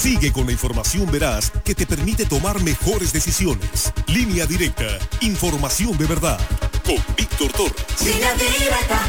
Sigue con la información veraz que te permite tomar mejores decisiones. Línea Directa, información de verdad. Con Víctor Torres. Línea Directa.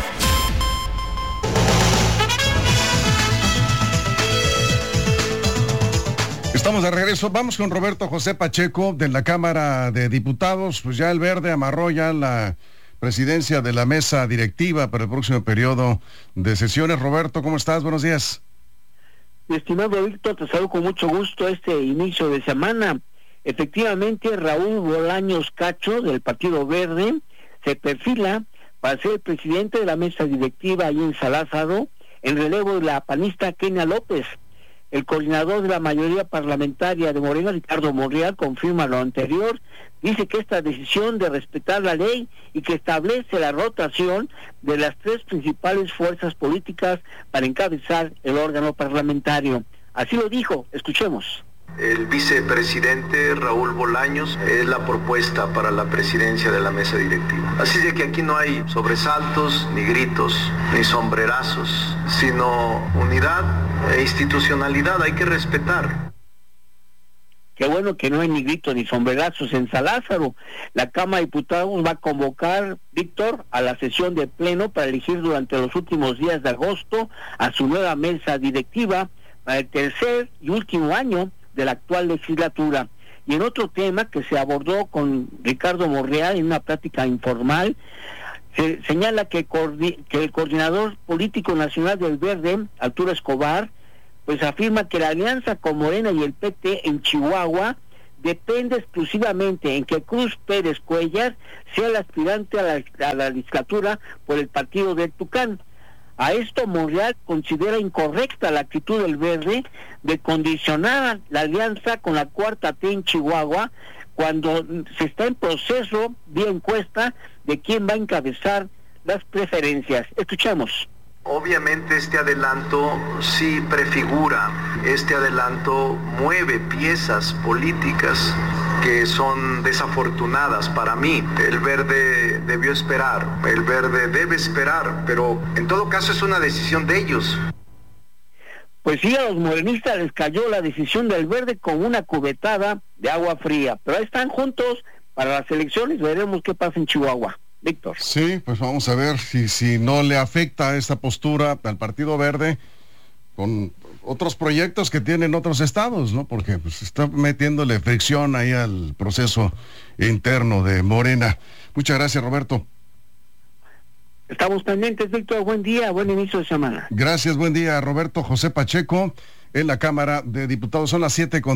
Estamos de regreso. Vamos con Roberto José Pacheco de la Cámara de Diputados. Pues ya el Verde amarró ya la presidencia de la mesa directiva para el próximo periodo de sesiones. Roberto, ¿cómo estás? Buenos días. Mi estimado Víctor, te saludo con mucho gusto este inicio de semana. Efectivamente, Raúl Bolaños Cacho, del Partido Verde, se perfila para ser el presidente de la mesa directiva ahí en San Lázaro, en relevo de la panista Kenia López. El coordinador de la mayoría parlamentaria de Morena, Ricardo Monreal, confirma lo anterior. Dice que esta decisión de respetar la ley y que establece la rotación de las tres principales fuerzas políticas para encabezar el órgano parlamentario. Así lo dijo, escuchemos. El vicepresidente Raúl Bolaños es la propuesta para la presidencia de la mesa directiva. Así de que aquí no hay sobresaltos, ni gritos, ni sombrerazos, sino unidad e institucionalidad. Hay que respetar. Qué bueno que no hay ni gritos ni sombrerazos en San Lázaro. La Cámara de Diputados va a convocar, Víctor, a la sesión de pleno para elegir durante los últimos días de agosto a su nueva mesa directiva para el tercer y último año de la actual legislatura. Y en otro tema que se abordó con Ricardo Monreal en una plática informal, se señala que el coordinador político nacional del Verde, Arturo Escobar, pues afirma que la alianza con Morena y el PT en Chihuahua depende exclusivamente en que Cruz Pérez Cuellar sea el aspirante a la legislatura por el partido del Tucán. A esto Monreal considera incorrecta la actitud del Verde de condicionar la alianza con la Cuarta T en Chihuahua cuando se está en proceso de encuesta de quién va a encabezar las preferencias. Escuchemos. Obviamente este adelanto sí prefigura, este adelanto mueve piezas políticas que son desafortunadas para mí. El Verde debió esperar, el Verde debe esperar, pero en todo caso es una decisión de ellos. Pues sí, a los morenistas les cayó la decisión del Verde con una cubetada de agua fría, pero ahí están juntos para las elecciones, veremos qué pasa en Chihuahua. Víctor. Sí, pues vamos a ver si no le afecta esta postura al Partido Verde con otros proyectos que tienen otros estados, ¿no? Porque pues está metiéndole fricción ahí al proceso interno de Morena. Muchas gracias, Roberto. Estamos pendientes, Víctor. Buen día, buen inicio de semana. Gracias, buen día, Roberto José Pacheco, en la Cámara de Diputados. Son las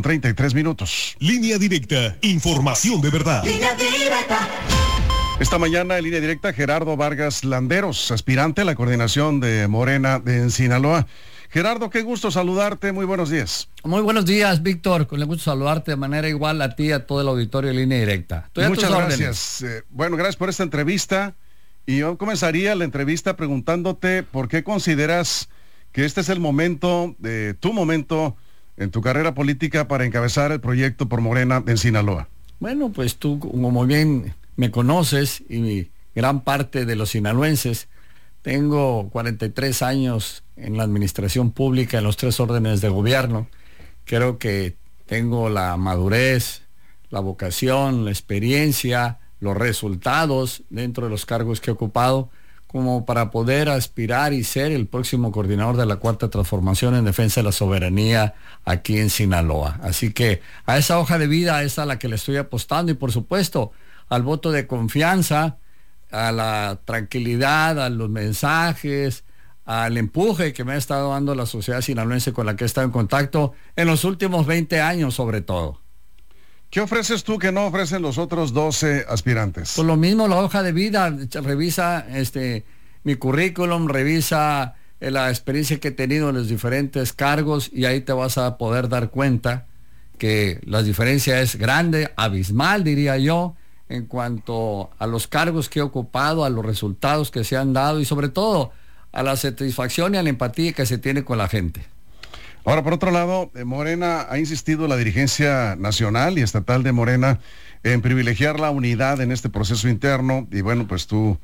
7:33. Línea Directa, información de verdad. Línea Directa. Esta mañana en Línea Directa, Gerardo Vargas Landeros, aspirante a la coordinación de Morena en Sinaloa. Gerardo, qué gusto saludarte, muy buenos días. Muy buenos días, Víctor, con el gusto saludarte de manera igual a ti y a todo el auditorio de Línea Directa. Muchas gracias. Bueno, gracias por esta entrevista. Y yo comenzaría la entrevista preguntándote por qué consideras que este es el momento, tu momento en tu carrera política para encabezar el proyecto por Morena en Sinaloa. Bueno, pues tú, como muy bien me conoces y gran parte de los sinaloenses, tengo 43 años en la administración pública en los 3 órdenes de gobierno. Creo que tengo la madurez, la vocación, la experiencia, los resultados dentro de los cargos que he ocupado como para poder aspirar y ser el próximo coordinador de la Cuarta Transformación en defensa de la soberanía aquí en Sinaloa. Así que a esa hoja de vida es a la que le estoy apostando y por supuesto al voto de confianza, a la tranquilidad, a los mensajes, al empuje que me ha estado dando la sociedad sinaloense con la que he estado en contacto en los últimos 20 años sobre todo. ¿Qué ofreces tú que no ofrecen los otros 12 aspirantes? Pues lo mismo, la hoja de vida, revisa mi currículum, revisa la experiencia que he tenido en los diferentes cargos y ahí te vas a poder dar cuenta que la diferencia es grande, abismal diría yo, en cuanto a los cargos que he ocupado, a los resultados que se han dado y sobre todo a la satisfacción y a la empatía que se tiene con la gente. Ahora, por otro lado, Morena ha insistido, la dirigencia nacional y estatal de Morena, en privilegiar la unidad en este proceso interno y bueno, pues tú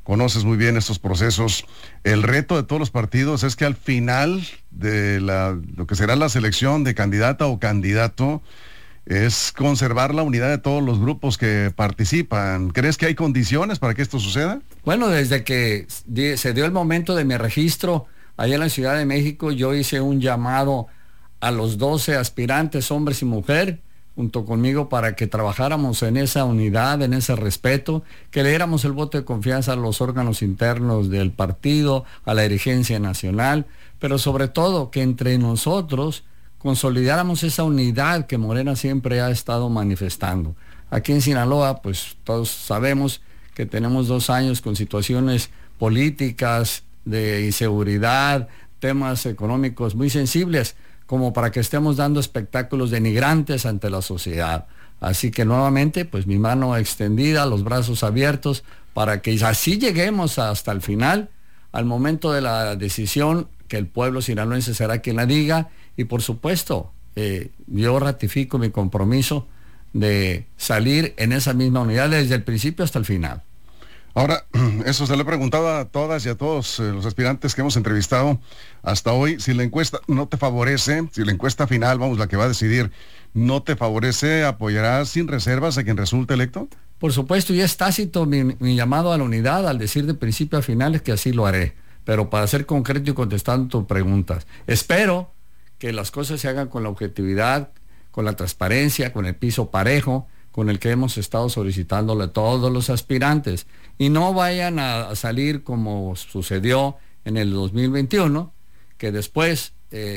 conoces muy bien estos procesos. El reto de todos los partidos es que al final de lo que será la selección de candidata o candidato es conservar la unidad de todos los grupos que participan. ¿Crees que hay condiciones para que esto suceda? Bueno, desde que se dio el momento de mi registro allá en la Ciudad de México, yo hice un llamado a los 12 aspirantes, hombres y mujer, junto conmigo, para que trabajáramos en esa unidad, en ese respeto, que le diéramos el voto de confianza a los órganos internos del partido, a la dirigencia nacional, pero sobre todo que entre nosotros consolidáramos esa unidad que Morena siempre ha estado manifestando. Aquí en Sinaloa, pues todos sabemos que tenemos 2 años con situaciones políticas, de inseguridad, temas económicos muy sensibles, como para que estemos dando espectáculos denigrantes ante la sociedad. Así que nuevamente, pues mi mano extendida, los brazos abiertos, para que así lleguemos hasta el final, al momento de la decisión, que el pueblo sinaloense será quien la diga, y por supuesto, yo ratifico mi compromiso de salir en esa misma unidad desde el principio hasta el final. Ahora, eso se lo he preguntado a todas y a todos los aspirantes que hemos entrevistado hasta hoy. Si la encuesta no te favorece, si la encuesta final, vamos, la que va a decidir, no te favorece, ¿apoyarás sin reservas a quien resulte electo? Por supuesto, y es tácito mi llamado a la unidad, al decir de principio a final es que así lo haré. Pero para ser concreto y contestando tus preguntas, espero que las cosas se hagan con la objetividad, con la transparencia, con el piso parejo, con el que hemos estado solicitándole a todos los aspirantes, y no vayan a salir como sucedió en el 2021, que después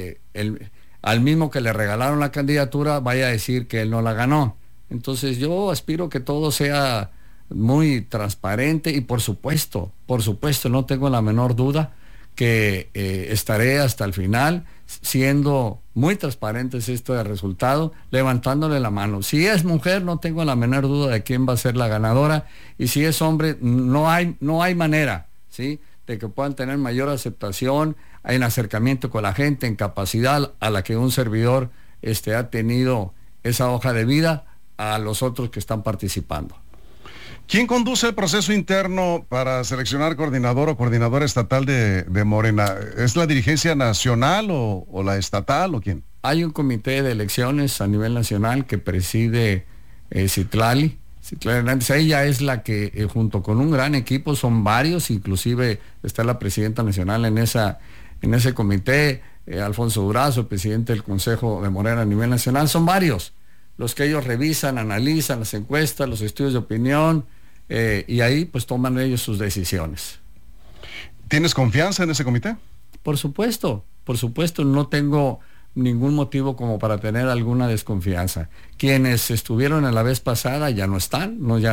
al mismo que le regalaron la candidatura vaya a decir que él no la ganó. Entonces yo aspiro que todo sea muy transparente y por supuesto, no tengo la menor duda que estaré hasta el final siendo muy transparentes este resultado, levantándole la mano. Si es mujer, no tengo la menor duda de quién va a ser la ganadora, y si es hombre, no hay manera, ¿sí?, de que puedan tener mayor aceptación en acercamiento con la gente, en capacidad a la que un servidor ha tenido esa hoja de vida a los otros que están participando. ¿Quién conduce el proceso interno para seleccionar coordinador o coordinadora estatal de Morena? ¿Es la dirigencia nacional o la estatal o quién? Hay un comité de elecciones a nivel nacional que preside Citlali Hernández. Ella es la que, junto con un gran equipo, son varios, inclusive está la presidenta nacional en ese comité, Alfonso Durazo, presidente del Consejo de Morena a nivel nacional. Son varios los que ellos revisan, analizan las encuestas, los estudios de opinión, y ahí pues toman ellos sus decisiones. ¿Tienes confianza en ese comité? Por supuesto, no tengo ningún motivo como para tener alguna desconfianza. Quienes estuvieron en la vez pasada ya no están,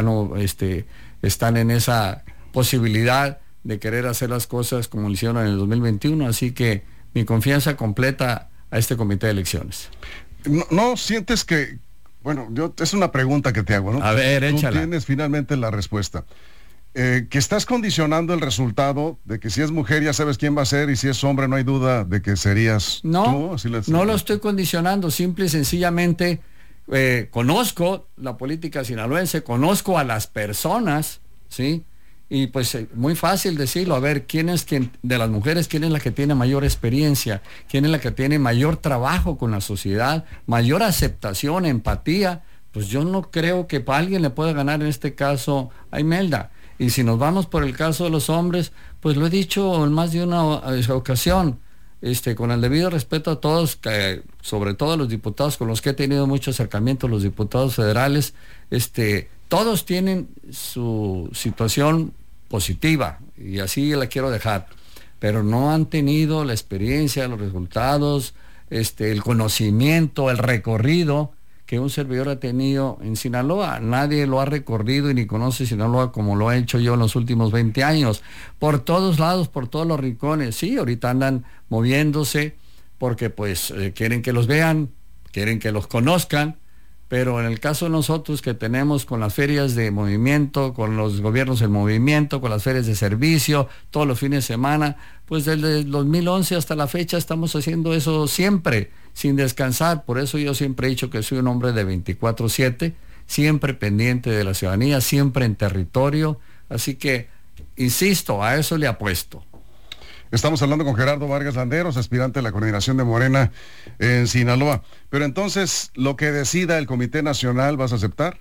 están en esa posibilidad de querer hacer las cosas como lo hicieron en el 2021, así que mi confianza completa a este comité de elecciones. ¿No sientes que... Bueno, es una pregunta que te hago, ¿no? A ver, échala. Tú tienes finalmente la respuesta. Que estás condicionando el resultado de que si es mujer ya sabes quién va a ser y si es hombre no hay duda de que serías tú. No lo estoy condicionando, simple y sencillamente conozco la política sinaloense, conozco a las personas, ¿sí? Y pues muy fácil decirlo, a ver, de las mujeres, quién es la que tiene mayor experiencia, quién es la que tiene mayor trabajo con la sociedad, mayor aceptación, empatía. Pues yo no creo que para alguien le pueda ganar en este caso a Imelda. Y si nos vamos por el caso de los hombres, pues lo he dicho en más de una ocasión, con el debido respeto a todos, sobre todo a los diputados con los que he tenido mucho acercamiento, los diputados federales, todos tienen su situación positiva y así la quiero dejar, pero no han tenido la experiencia, los resultados, el conocimiento, el recorrido que un servidor ha tenido en Sinaloa. Nadie lo ha recorrido y ni conoce Sinaloa como lo he hecho yo en los últimos 20 años, por todos lados, por todos los rincones. Sí, ahorita andan moviéndose porque pues quieren que los vean, quieren que los conozcan, pero en el caso de nosotros que tenemos con las ferias de movimiento, con los gobiernos en movimiento, con las ferias de servicio, todos los fines de semana, pues desde el 2011 hasta la fecha estamos haciendo eso siempre, sin descansar. Por eso yo siempre he dicho que soy un hombre de 24/7, siempre pendiente de la ciudadanía, siempre en territorio. Así que Insisto, a eso le apuesto. Estamos hablando con Gerardo Vargas Landeros, aspirante a la coordinación de Morena en Sinaloa. Pero entonces, lo que decida el Comité Nacional, ¿vas a aceptar?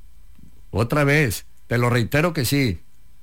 Otra vez, te lo reitero que sí.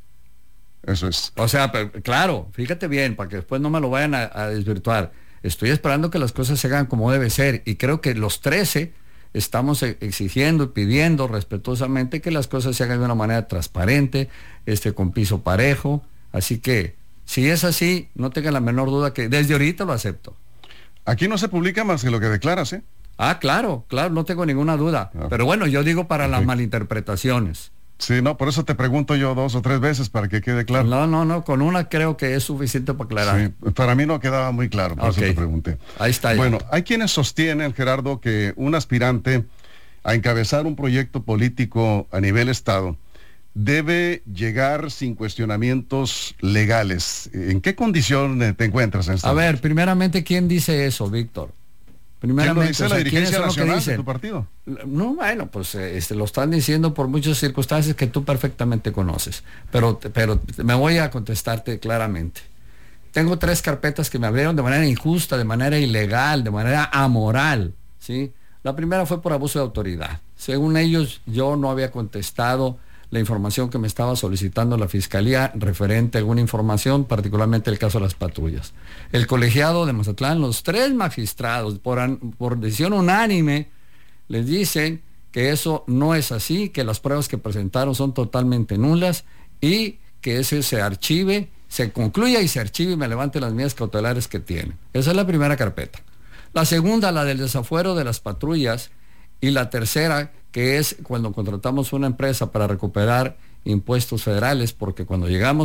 Eso es. O sea, claro, fíjate bien, para que después no me lo vayan a desvirtuar. Estoy esperando que las cosas se hagan como debe ser, y creo que los 13 estamos exigiendo y pidiendo respetuosamente que las cosas se hagan de una manera transparente, con piso parejo. Así que, si es así, no tenga la menor duda que desde ahorita lo acepto. Aquí no se publica más que lo que declaras, ¿eh? Ah, claro, no tengo ninguna duda. Pero bueno, yo digo para las malinterpretaciones. Sí, no, por eso te pregunto yo 2 o 3 veces para que quede claro. No, con una creo que es suficiente para aclarar. Sí, para mí no quedaba muy claro, por eso te pregunté. Ahí está ya. Bueno, hay quienes sostienen, Gerardo, que un aspirante a encabezar un proyecto político a nivel estado debe llegar sin cuestionamientos legales. ¿En qué condición te encuentras en esta? A ver, primeramente, ¿quién dice eso, Víctor? ¿Quién lo dice? ¿La dirigencia nacional de tu partido? No, bueno, pues lo están diciendo por muchas circunstancias que tú perfectamente conoces. Pero me voy a contestarte claramente. Tengo 3 carpetas que me abrieron de manera injusta, de manera ilegal, de manera amoral, ¿sí? La primera fue por abuso de autoridad. Según ellos, yo no había contestado la información que me estaba solicitando la Fiscalía referente a alguna información, particularmente el caso de las patrullas. El colegiado de Mazatlán, los 3 magistrados, por decisión unánime, les dicen que eso no es así, que las pruebas que presentaron son totalmente nulas y que ese se archive, se concluya y se archive y me levante las medidas cautelares que tiene. Esa es la primera carpeta. La segunda, la del desafuero de las patrullas, y la tercera, que es cuando contratamos una empresa para recuperar impuestos federales, porque cuando llegamos